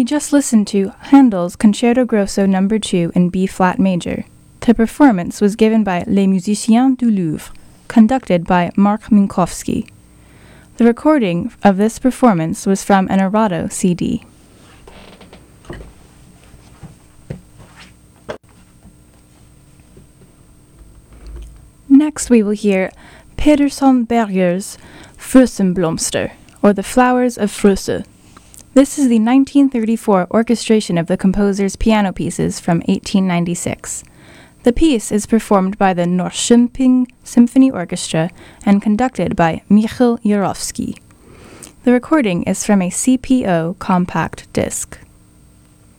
just listened to Handel's Concerto Grosso No. 2 in B-flat major. The performance was given by Les Musiciens du Louvre, conducted by Mark Minkowski. The recording of this performance was from an Erato CD. Next we will hear Pedersen Berger's Frösenblomster, or The Flowers of Fröse. This is the 1934 orchestration of the composer's piano pieces from 1896. The piece is performed by the Norrköping Symphony Orchestra and conducted by Michael Jarowski. The recording is from a CPO compact disc.